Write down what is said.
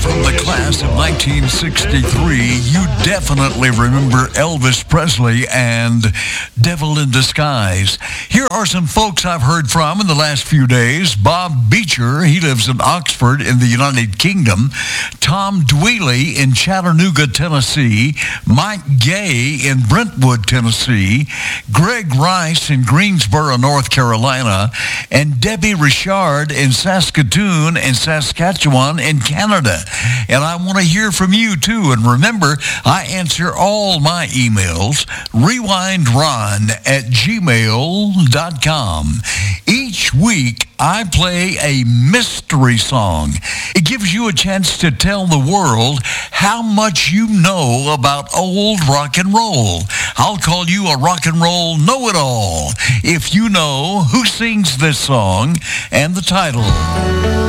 from the class of 1963, you definitely remember Elvis Presley and Devil in Disguise. Here are some folks I've heard from in the last few days. Bob Beecher, he lives in Oxford in the United Kingdom. Tom Dwelly in Chattanooga, Tennessee. Mike Gay in Brentwood, Tennessee. Greg Rice in Greensboro, North Carolina. And Debbie Richard in Saskatoon and Saskatchewan in Canada. And I want to hear from you too. And remember, I answer all my emails, rewindron@gmail.com. Each week, I play a mystery song. It gives you a chance to tell the world how much you know about old rock and roll. I'll call you a rock and roll know-it-all if you know who sings this song and the title.